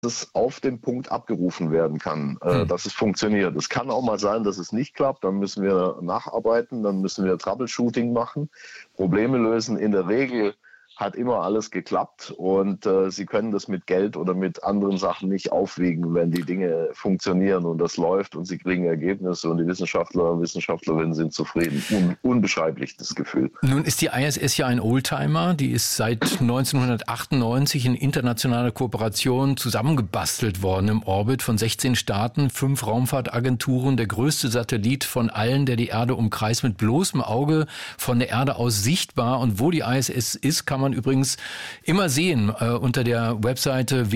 es auf den Punkt abgerufen werden kann, dass es funktioniert. Es kann auch mal sein, dass es nicht klappt, dann müssen wir nacharbeiten, dann müssen wir Troubleshooting machen, Probleme lösen. In der Regel hat immer alles geklappt und Sie können das mit Geld oder mit anderen Sachen nicht aufwiegen, wenn die Dinge funktionieren und das läuft und Sie kriegen Ergebnisse und die Wissenschaftler und Wissenschaftlerinnen sind zufrieden. Unbeschreiblich, das Gefühl. Nun ist die ISS ja ein Oldtimer, die ist seit 1998 in internationaler Kooperation zusammengebastelt worden im Orbit von 16 Staaten, 5 Raumfahrtagenturen, der größte Satellit von allen, der die Erde umkreist, mit bloßem Auge von der Erde aus sichtbar. Und wo die ISS ist, kann man übrigens immer sehen unter der Webseite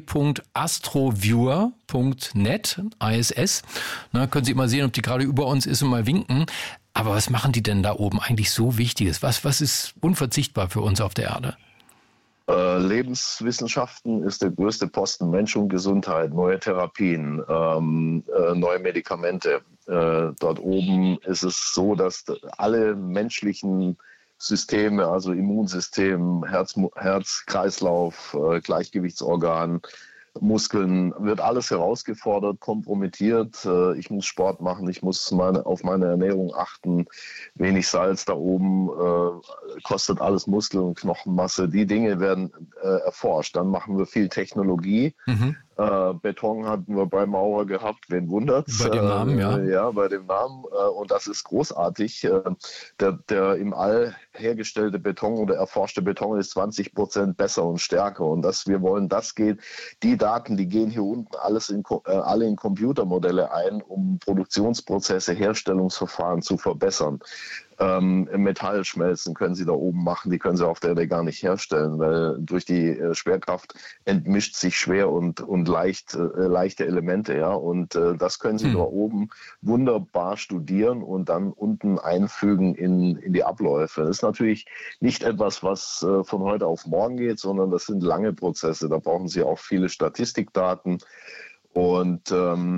www.astroviewer.net, ISS. Na, können Sie immer sehen, ob die gerade über uns ist und mal winken. Aber was machen die denn da oben eigentlich so Wichtiges? Was ist unverzichtbar für uns auf der Erde? Lebenswissenschaften ist der größte Posten, Mensch und Gesundheit, neue Therapien, neue Medikamente. Dort oben ist es so, dass alle menschlichen Systeme, also Immunsystem, Herz, Kreislauf, Gleichgewichtsorgan, Muskeln, wird alles herausgefordert, kompromittiert. Ich muss Sport machen, ich muss auf meine Ernährung achten. Wenig Salz da oben, kostet alles Muskel- und Knochenmasse. Die Dinge werden erforscht. Dann machen wir viel Technologie. Beton hatten wir bei Maurer gehabt, wen wundert's? Bei dem Namen, ja. Ja, bei dem Namen. Und das ist großartig. Der im All hergestellte Beton oder erforschte Beton ist 20% besser und stärker. Und wir wollen, das geht. Die Daten, die gehen hier unten alle in Computermodelle ein, um Produktionsprozesse, Herstellungsverfahren zu verbessern. Metallschmelzen können Sie da oben machen, die können Sie auf der Erde gar nicht herstellen, weil durch die Schwerkraft entmischt sich schwer und leichte Elemente, ja, und das können Sie da oben wunderbar studieren und dann unten einfügen in die Abläufe. Das ist natürlich nicht etwas, was von heute auf morgen geht, sondern das sind lange Prozesse. Da brauchen Sie auch viele Statistikdaten. Und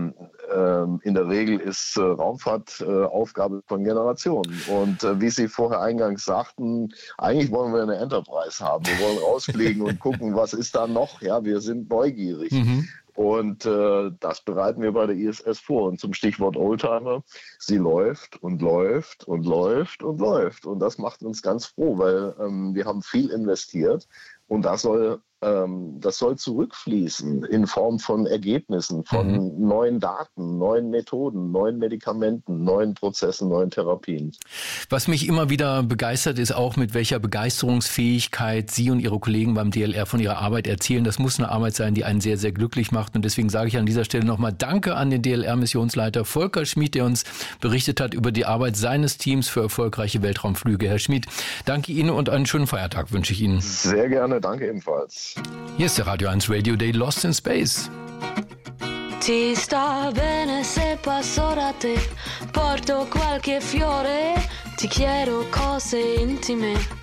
in der Regel ist Raumfahrt Aufgabe von Generationen. Und wie Sie vorher eingangs sagten, eigentlich wollen wir eine Enterprise haben. Wir wollen rausfliegen und gucken, was ist da noch. Ja, wir sind neugierig. Und das bereiten wir bei der ISS vor. Und zum Stichwort Oldtimer, sie läuft und läuft und läuft und läuft. Und das macht uns ganz froh, weil wir haben viel investiert und das soll zurückfließen in Form von Ergebnissen, von neuen Daten, neuen Methoden, neuen Medikamenten, neuen Prozessen, neuen Therapien. Was mich immer wieder begeistert, ist auch, mit welcher Begeisterungsfähigkeit Sie und Ihre Kollegen beim DLR von Ihrer Arbeit erzählen. Das muss eine Arbeit sein, die einen sehr, sehr glücklich macht. Und deswegen sage ich an dieser Stelle nochmal Danke an den DLR-Missionsleiter Volker Schmid, der uns berichtet hat über die Arbeit seines Teams für erfolgreiche Weltraumflüge. Herr Schmid, danke Ihnen und einen schönen Feiertag wünsche ich Ihnen. Sehr gerne, danke ebenfalls. Hier ist der Radio 1 Radio Day Lost in Space. Ti sta bene se passo da te, porto qualche fiore, ti chiedo cose intime.